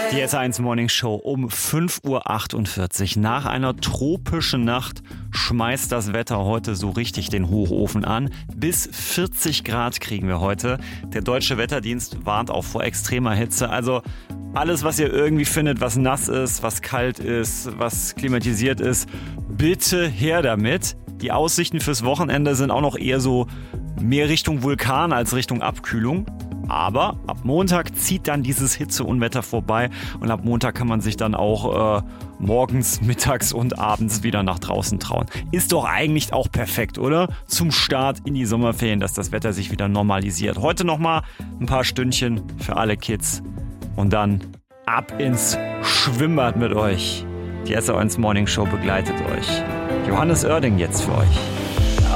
Die S1 Morning Show um 5:48 Uhr. Nach einer tropischen Nacht schmeißt das Wetter heute so richtig den Hochofen an. Bis 40 Grad kriegen wir heute. Der Deutsche Wetterdienst warnt auch vor extremer Hitze. Also alles, was ihr irgendwie findet, was nass ist, was kalt ist, was klimatisiert ist, bitte her damit. Die Aussichten fürs Wochenende sind auch noch eher so mehr Richtung Vulkan als Richtung Abkühlung. Aber ab Montag zieht dann dieses Hitzeunwetter vorbei und ab Montag kann man sich dann auch morgens, mittags und abends wieder nach draußen trauen. Ist doch eigentlich auch perfekt, oder? Zum Start in die Sommerferien, dass das Wetter sich wieder normalisiert. Heute nochmal ein paar Stündchen für alle Kids und dann ab ins Schwimmbad mit euch. Die S1 Morning Show begleitet euch. Johannes Oerding jetzt für euch.